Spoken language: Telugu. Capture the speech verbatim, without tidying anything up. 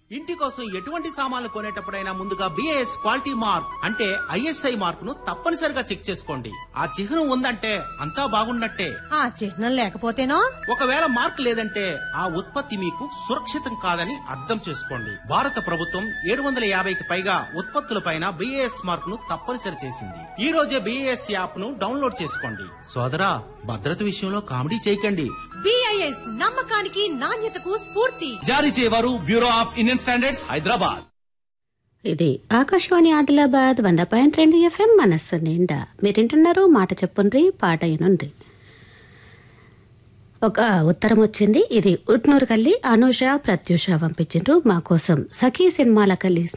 ఇంటి కోసం ఎటువంటి సామాన్లు కొనేటప్పుడైనా ముందుగా బిఐఎస్ క్వాలిటీ మార్క్ అంటే ఐఎస్ఐ మార్క్ ను తప్పనిసరిగా చెక్ చేసుకోండి. ఆ చిహ్నం ఉందంటే అంతా బాగున్నట్టే. ఆ చిహ్నం లేకపోతేనో? ఒకవేళ మార్క్ లేదంటే ఆ ఉత్పత్తి మీకు సురక్షితం కాదని అర్థం చేసుకోండి. భారత ప్రభుత్వం ఏడు వందల యాభైకి పైగా ఉత్పత్తులపైన బిఐఎస్ మార్క్ ను తప్పనిసరి చేసింది. ఈ రోజే బిఐఎస్ యాప్ ను డౌన్లోడ్ చేసుకోండి. సోదరా, భద్రత విషయంలో కామెడీ చేయకండి. బిఐఎస్ నమ్మకానికి నాణ్యతకు స్ఫూర్తి. జారీ చేయవారు bureau of Indian standards, Hyderabad. ఇది ఆకాశవాణి ఆదిలాబాద్ వంద పాయింట్ రెండు ఎఫ్ఎం మనస్సు నిండా. మీరింటున్నారు మాట చెప్పుండ్రి పాట అయినుండ్రి. ఒక ఉత్తరం వచ్చింది. ఇది ఉట్నూరు కల్లి అనూష ప్రత్యూష పంపించిండ్రు మా కోసం. సఖీ సినిమాల కల్లి